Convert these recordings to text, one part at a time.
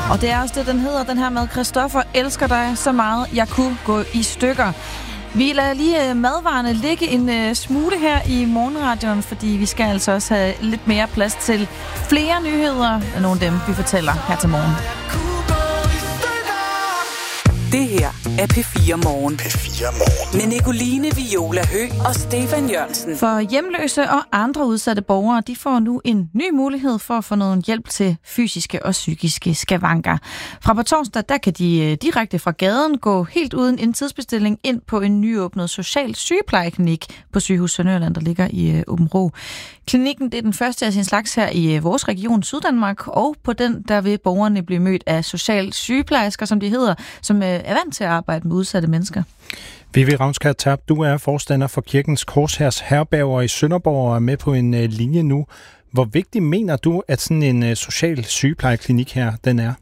Og det er også det, den hedder, den her med Christoffer elsker dig så meget, jeg kunne gå i stykker. Vi lader lige madvarerne ligge en smule her i morgenradioen, fordi vi skal altså også have lidt mere plads til flere nyheder, af nogle af dem, vi fortæller her til morgen. Det her er P4 Morgen. P4 Morgen. Med Nicoline Viola Høgh og Stefan Jørgensen. For hjemløse og andre udsatte borgere, de får nu en ny mulighed for at få noget hjælp til fysiske og psykiske skavanker. Fra på torsdag, der kan de direkte fra gaden gå helt uden en tidsbestilling ind på en nyåbnet social sygeplejeklinik på Sygehus Sønderjylland, der ligger i Aabenraa. Klinikken det er den første af sin slags her i vores region Syddanmark, og på den der vil borgerne blive mødt af social sygeplejersker, som de hedder, som er vant til at arbejde med udsatte mennesker. Vivi Ravnskær Terp, du er forstander for Kirkens Korshærs herberger i Sønderborg og er med på en linje nu. Hvor vigtig mener du, at sådan en social sygeplejeklinik her, den er?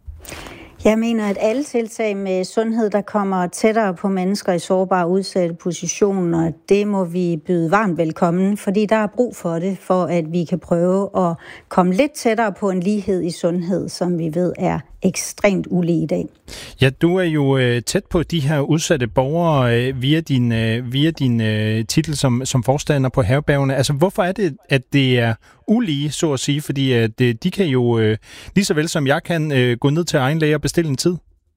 Jeg mener, at alle tiltag med sundhed, der kommer tættere på mennesker i sårbare udsatte positioner, det må vi byde varmt velkommen, fordi der er brug for det, for at vi kan prøve at komme lidt tættere på en lighed i sundhed, som vi ved er ekstremt ulige i dag. Ja, du er jo tæt på de her udsatte borgere via din titel som forstander på herbergerne. Altså, hvorfor er det, at det er ulige, så at sige? Fordi at de kan jo, lige så vel som jeg kan, gå ned til egen læge og bestille en tid.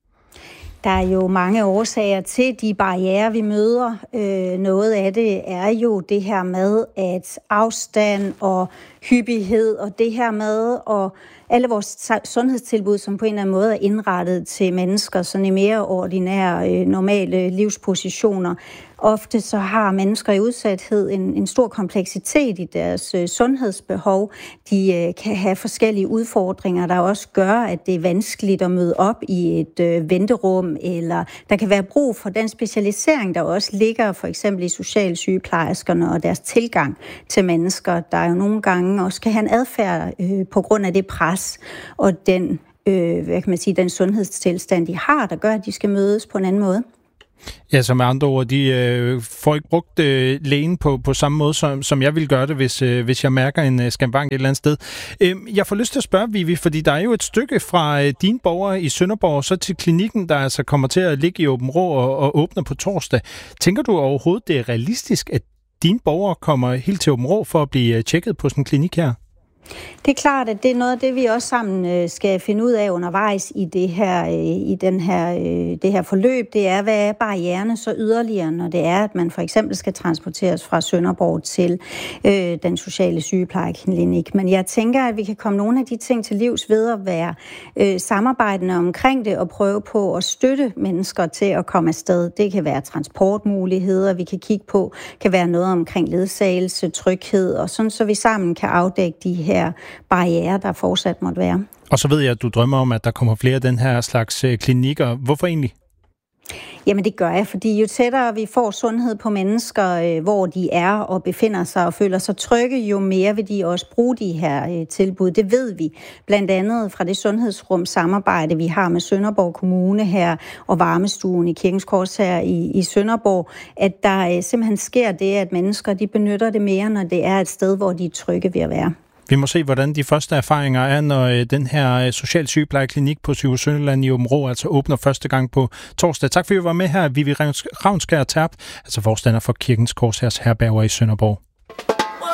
Der er jo mange årsager til de barrierer, vi møder. Noget af det er jo det her med, at afstand og hyppighed og det her med, og alle vores sundhedstilbud, som på en eller anden måde er indrettet til mennesker, sådan i mere ordinære, normale livspositioner. Ofte så har mennesker i udsathed en stor kompleksitet i deres sundhedsbehov. De kan have forskellige udfordringer, der også gør, at det er vanskeligt at møde op i et venterum, eller der kan være brug for den specialisering, der også ligger for eksempel i socialsygeplejerskerne og deres tilgang til mennesker, der jo nogle gange også kan have en adfærd på grund af det pres og den, den sundhedstilstand, de har, der gør, at de skal mødes på en anden måde. Ja, så med andre ord, de får ikke brugt lægen på samme måde, som jeg ville gøre det, hvis jeg mærker en skavank et eller andet sted. Jeg får lyst til at spørge, Vivi, fordi der er jo et stykke fra dine borgere i Sønderborg, så til klinikken, der altså kommer til at ligge i Aabenraa og åbner på torsdag. Tænker du overhovedet, det er realistisk, at dine borgere kommer helt til Aabenraa for at blive tjekket på sådan en klinik her? Det er klart, at det er noget af det, vi også sammen skal finde ud af undervejs i det her forløb. Det er, hvad er barriererne så yderligere, når det er, at man for eksempel skal transporteres fra Sønderborg til den sociale sygeplejeklinik. Men jeg tænker, at vi kan komme nogle af de ting til livs ved at være samarbejdende omkring det og prøve på at støtte mennesker til at komme afsted. Det kan være transportmuligheder, vi kan kigge på, kan være noget omkring ledsagelse, tryghed, og sådan, så vi sammen kan afdække de her barrierer, der fortsat måtte være. Og så ved jeg, at du drømmer om, at der kommer flere af den her slags klinikker. Hvorfor egentlig? Jamen det gør jeg, fordi jo tættere vi får sundhed på mennesker, hvor de er og befinder sig og føler sig trygge, jo mere vil de også bruge de her tilbud. Det ved vi blandt andet fra det sundhedsrum samarbejde, vi har med Sønderborg Kommune her og varmestuen i Kirkens Korshær i Sønderborg, at der simpelthen sker det, at mennesker de benytter det mere, når det er et sted, hvor de er trygge ved at være. Vi må se, hvordan de første erfaringer er, når den her socialsygeplejeklinik på Sygehus Sønderjylland i Aabenraa altså åbner første gang på torsdag. Tak fordi I var med her, Vivi Ravnskær Terp, altså forstander for Kirkens Korshærs herberger i Sønderborg.